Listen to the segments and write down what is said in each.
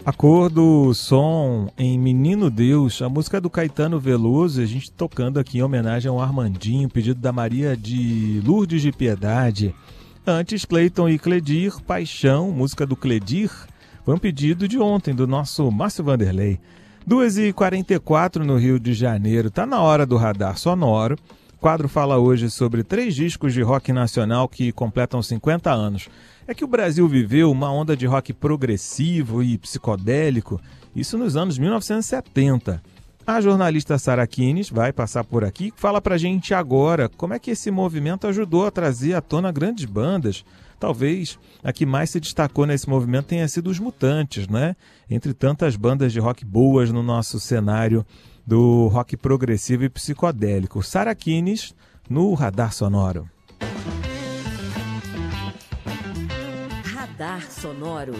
A cor do som em Menino Deus, a música do Caetano Veloso, a gente tocando aqui em homenagem ao Armandinho, pedido da Maria de Lourdes de Piedade. Antes, Cleiton e Cledir, Paixão, música do Cledir, foi um pedido de ontem, do nosso Márcio Vanderlei. 2h44 no Rio de Janeiro, tá na hora do Radar Sonoro. O quadro fala hoje sobre 3 discos de rock nacional que completam 50 anos. É que o Brasil viveu uma onda de rock progressivo e psicodélico, isso nos anos 1970. A jornalista Sara Kines vai passar por aqui e fala pra gente agora como é que esse movimento ajudou a trazer à tona grandes bandas. Talvez a que mais se destacou nesse movimento tenha sido os Mutantes, né? Entre tantas bandas de rock boas no nosso cenário do rock progressivo e psicodélico. Sara Kines no Radar Sonoro. Radar Sonoro.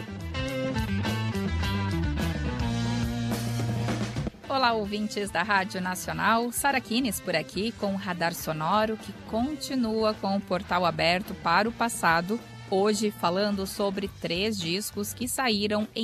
Olá, ouvintes da Rádio Nacional. Sara Kines por aqui com o Radar Sonoro, que continua com o portal aberto para o passado. Hoje falando sobre 3 discos que saíram em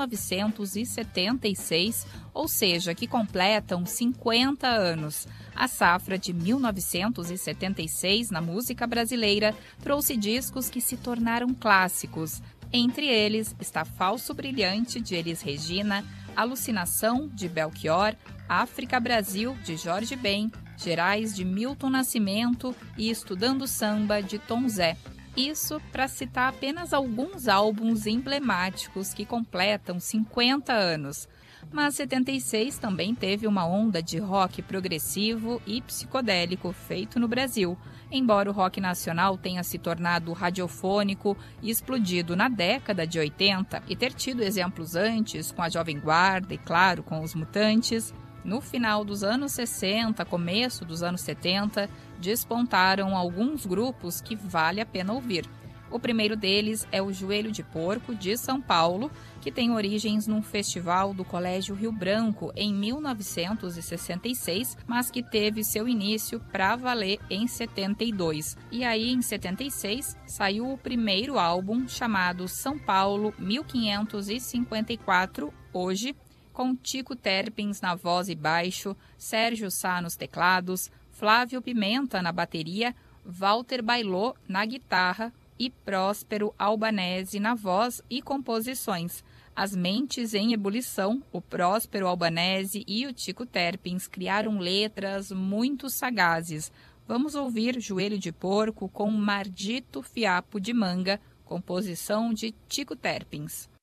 1976, ou seja, que completam 50 anos. A safra de 1976 na música brasileira trouxe discos que se tornaram clássicos. Entre eles está Falso Brilhante, de Elis Regina, Alucinação, de Belchior, África Brasil, de Jorge Ben, Gerais, de Milton Nascimento e Estudando Samba, de Tom Zé. Isso para citar apenas alguns álbuns emblemáticos que completam 50 anos. Mas 76 também teve uma onda de rock progressivo e psicodélico feito no Brasil. Embora o rock nacional tenha se tornado radiofônico e explodido na década de 80 e ter tido exemplos antes com a Jovem Guarda e, claro, com os Mutantes, no final dos anos 60, começo dos anos 70, despontaram alguns grupos que vale a pena ouvir. O primeiro deles é o Joelho de Porco, de São Paulo, que tem origens num festival do Colégio Rio Branco em 1966, mas que teve seu início para valer em 72. E aí, em 76, saiu o primeiro álbum chamado São Paulo 1554, hoje, com Tico Terpins na voz e baixo, Sérgio Sá nos teclados, Flávio Pimenta na bateria, Walter Bailô na guitarra e Próspero Albanese na voz e composições. As mentes em ebulição, o Próspero Albanese e o Tico Terpins criaram letras muito sagazes. Vamos ouvir Joelho de Porco com Mardito Fiapo de Manga, composição de Tico Terpins.